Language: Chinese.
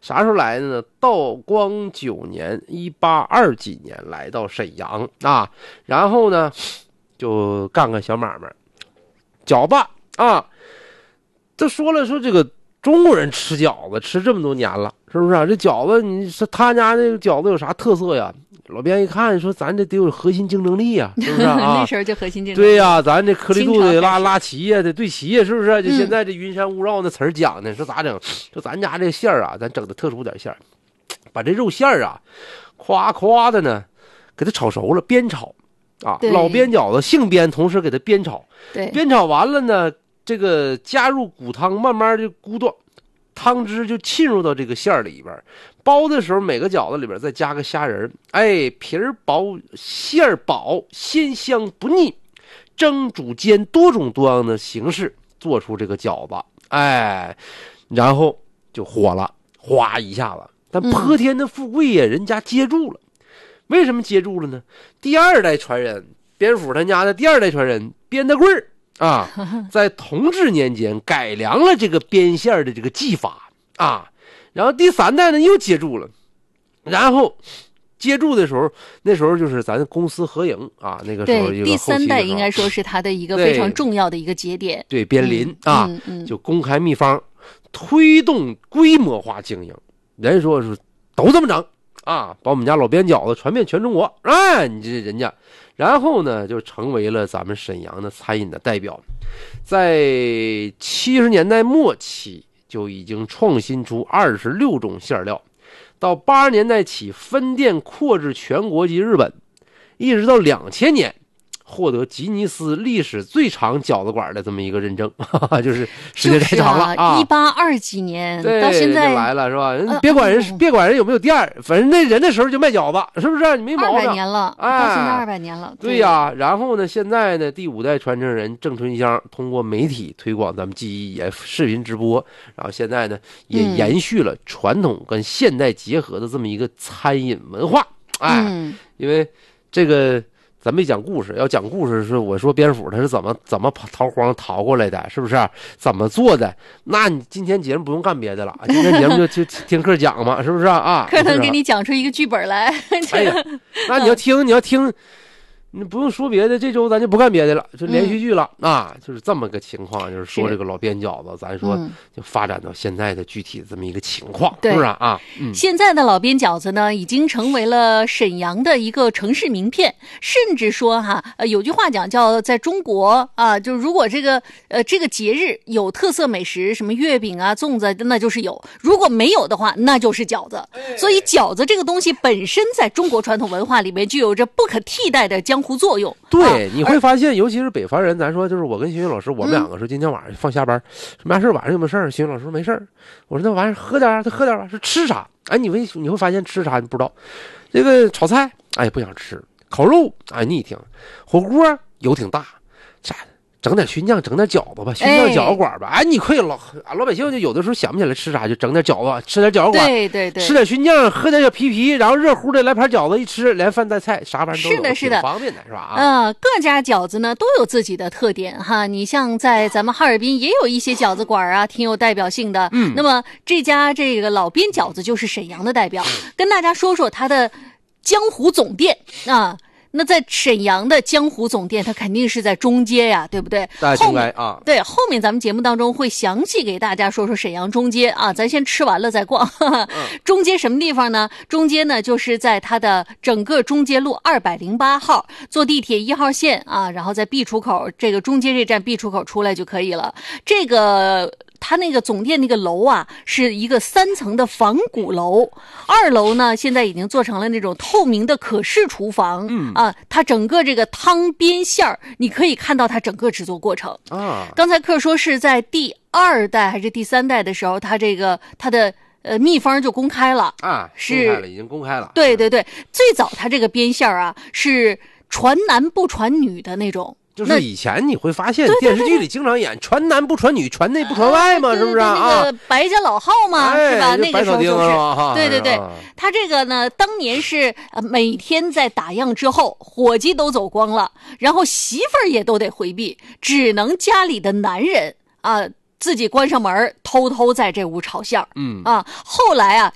啥时候来的呢？道光9年，1820几年来到沈阳啊，然后呢就干个小买卖，饺子啊。都说了，说这个中国人吃饺子吃这么多年了，是不是啊？这饺子你说他家那个饺子有啥特色呀？老边一看说咱这得有核心竞争力呀，是不是啊？ 那时候就核心竞争力。 对呀，咱这颗粒度得拉齐呀，得对齐呀，是不是？就现在这云山雾绕那词儿讲的，说咋整？说咱家这馅儿啊，咱整的特殊点馅儿，把这肉馅儿啊，夸夸的呢，给它炒熟了，煸炒啊。老煸饺子姓煸，同时给它煸炒。 对， 煸炒完了呢，这个加入骨汤，慢慢就咕嘟，汤汁就浸入到这个馅儿里边。包的时候，每个饺子里边再加个虾仁，哎，皮儿薄，馅儿饱，鲜香不腻。蒸、煮、煎多种多样的形式做出这个饺子，哎，然后就火了，哗一下子。但泼天的富贵呀，人家接住了。为什么接住了呢？第二代传人，边府他家的第二代传人边大贵儿啊，在同治年间改良了这个煸馅的这个技法啊。然后第三代呢又接住了，然后接住的时候，那时候就是咱公私合营啊，那个时候对第三代应该说是他的一个非常重要的一个节点。 对，边临啊，就公开秘方，推动规模化经营。人说是都这么整啊，把我们家老边饺子传遍全中国，哎，你这人家，然后呢就成为了咱们沈阳的餐饮的代表。在70年代末期就已经创新出26种馅料，到80年代起分店扩至全国及日本，一直到2000年获得吉尼斯历史最长饺子馆的这么一个认证，就是时间太长了啊 ！1820几年到现在来了是吧？别管人有没有店，反正那人的时候就卖饺子，是不是？你没毛病。 200年了，到现在200年了。 对呀，然后呢，现在呢，第5代传承人郑春香通过媒体推广咱们技艺，也视频直播，然后现在呢也延续了传统跟现代结合的这么一个餐饮文化。哎，因为这个。咱没讲故事，要讲故事是我说边府他是怎么逃荒逃过来的，是不是？怎么做的？那你今天节目不用干别的了，今天节目就听课讲嘛，是不是啊？ 课能给你讲出一个剧本来。 哎呀，那你要听。你不用说别的，这周咱就不干别的了，就连续剧了啊，就是这么个情况。就是说这个老边饺子，咱说就发展到现在的具体这么一个情况，是不是啊？ 现在的老边饺子呢，已经成为了沈阳的一个城市名片，甚至说有句话讲叫在中国啊，就如果这个节日有特色美食，什么月饼啊、粽子，那就是有；如果没有的话，那就是饺子。所以饺子这个东西本身在中国传统文化里面具有着不可替代的江湖作用。 对，你会发现，尤其是北方人，咱说就是我跟徐云老师，我们两个说今天晚上放下班，什么事晚上有没有事儿？徐云老师说没事儿。我说那晚上喝点，他喝点吧。是吃啥？哎，你会发现吃啥你不知道。这个炒菜，哎不想吃；烤肉，哎你一听；火锅油挺大，啥的。整点熏酱，整点饺子吧，熏酱饺子馆吧。哎，你快老百姓就有的时候想不起来吃啥，就整点饺子，吃点饺子馆， 对， 吃点熏酱，喝点小皮，然后热乎的来盘饺子一吃，连饭带菜，啥玩意都有， 是的， 方便的是吧？ 各家饺子呢都有自己的特点哈。你像在咱们哈尔滨也有一些饺子馆啊，挺有代表性的。那么这家这个老边饺子就是沈阳的代表，跟大家说说它的江湖总店啊。那在沈阳的江湖总店，它肯定是在中街呀，对不对？ 大家应该啊， 对，后面咱们节目当中会详细给大家说说沈阳中街啊，咱先吃完了再逛。中街什么地方呢？中街呢，就是在它的整个中街路208号，坐地铁1号线啊，然后在 B 出口，这个中街这站 B 出口出来就可以了。这个。它那个总店那个楼啊，是一个3层的仿古楼，2楼呢现在已经做成了那种透明的可视厨房。它整个这个汤煸馅儿，你可以看到它整个制作过程啊。刚才客说是在第2代还是第3代的时候，它的秘方就公开了啊，已经公开了。 对，最早它这个煸馅儿啊是传男不传女的那种。 就是以前你会发现电视剧里经常演传男不传女，传内不传外嘛，是不是啊？ 那个白家老号嘛，是吧？那个时候就是，对，他这个呢，当年是每天在打烊之后，伙计都走光了，然后媳妇儿也都得回避，只能家里的男人啊。自己关上门，偷偷在这屋炒馅儿。后来啊，